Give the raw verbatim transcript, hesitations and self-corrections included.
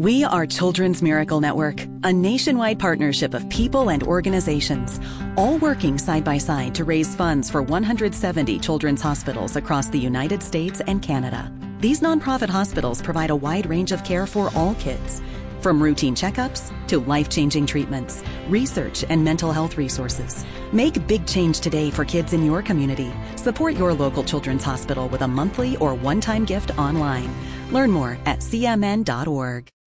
We are Children's Miracle Network, a nationwide partnership of people and organizations, all working side by side to raise funds for one hundred seventy children's hospitals across the United States and Canada. These nonprofit hospitals provide a wide range of care for all kids, from routine checkups to life-changing treatments, research, and mental health resources. Make big change today for kids in your community. Support your local children's hospital with a monthly or one-time gift online. Learn more at c m n dot org.